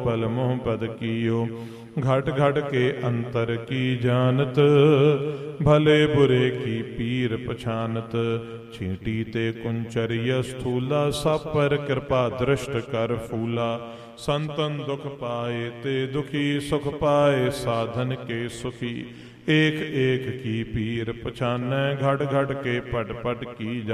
पल मोह पद कियो। घट घट के अंतर की जानत, भले बुरे की पीर पछानत। छींटी ते कुंचरिय स्थूला, सब पर कृपा दृष्ट कर फूला। संतन दुख पाए ते दुखी, सुख पाए साधन के सुखी। एक एक की पीर पछानै, घट घट के पट पट की